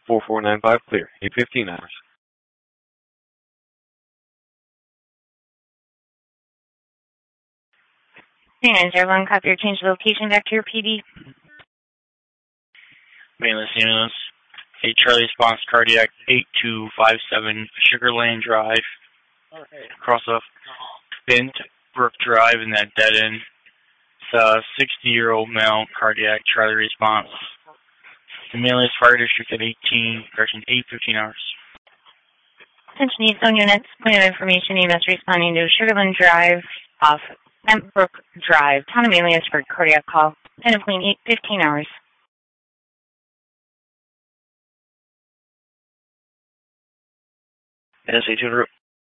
4495 clear. 8:15 hours. And everyone, copy your change location back to your PD. Mainland Ambulance, a Charlie response cardiac 8257 Sugar Lane Drive. Across off Bent Brook Drive in that dead end. It's a 60-year-old male cardiac Charlie response. The Mainland Fire District at 8:15 hours. Attention Eastone units, point of information, EMS responding to Sugarland Drive off Bent Brook Drive. Town of Alias for cardiac call. 10 of clean 8:15 hours. NSA 2 route.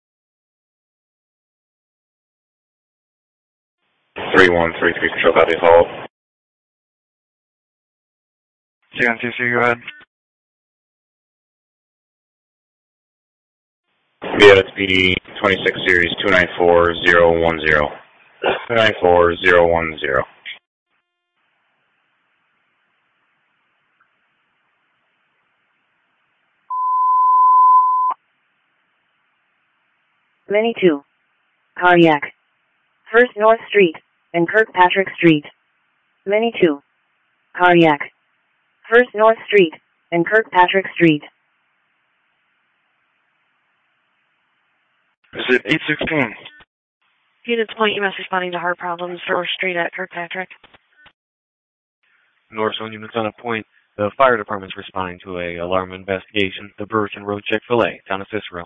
3133 control copy, hold. CNCC, go ahead. BSB 26 series 294010. 294010. Many 2. Cardiac. First North Street and Kirkpatrick Street. Many 2. Cardiac. First North Street and Kirkpatrick Street. Is it 816? Units point EMS responding to heart problems for North Street at Kirkpatrick. North Zone units on a point. The fire department's responding to a alarm investigation. The Burton Road Chick-fil-A, down at Cicero.